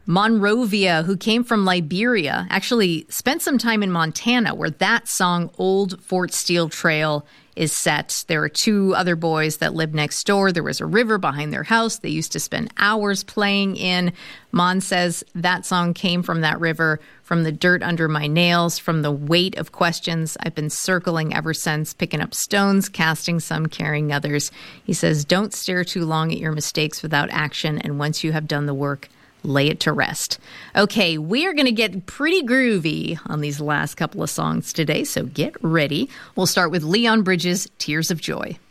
Monrovia, who came from Liberia, actually spent some time in Montana, where that song, Old Fort Steele Trail, is set. There are two other boys that lived next door. There was a river behind their house they used to spend hours playing in. Mon says that song came from that river, from the dirt under my nails, from the weight of questions I've been circling ever since, picking up stones, casting some, carrying others. He says, don't stare too long at your mistakes without action, and once you have done the work, lay it to rest. Okay, we are going to get pretty groovy on these last couple of songs today, so get ready. We'll start with Leon Bridges' Tears of Joy.